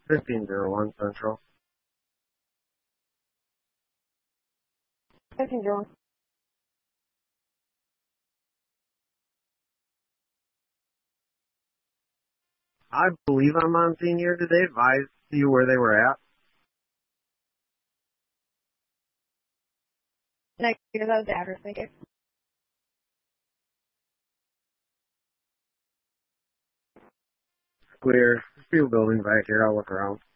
1501 Central. 1501. I believe I'm on senior. Did they advise you where they were at? Next year, that was the address they gave. Clear. There's a few buildings back here. I'll look around.